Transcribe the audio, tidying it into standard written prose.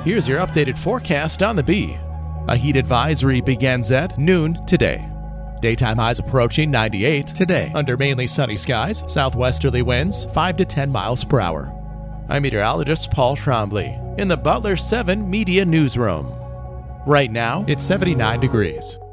Here's your updated forecast on the Bee. A heat advisory begins at noon today. Daytime highs approaching 98 today under mainly sunny skies, southwesterly winds 5 to 10 miles per hour. I'm meteorologist Paul Trombley in the Butler 7 Media Newsroom. Right now, it's 79 degrees.